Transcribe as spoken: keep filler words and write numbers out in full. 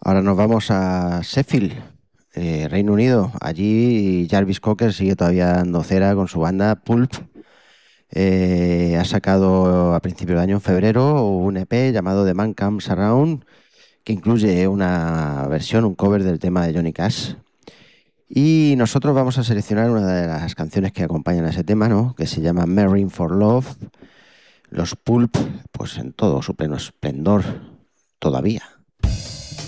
Ahora nos vamos a Sheffield, eh, Reino Unido. Allí Jarvis Cocker sigue todavía dando cera con su banda Pulp. Eh, ha sacado a principios de año, en febrero, un E P llamado The Man Comes Around, que incluye una versión, un cover del tema de Johnny Cash. Y nosotros vamos a seleccionar una de las canciones que acompañan a ese tema, ¿no? Que se llama Marrying for Love. Los Pulp, pues en todo su pleno esplendor, todavía.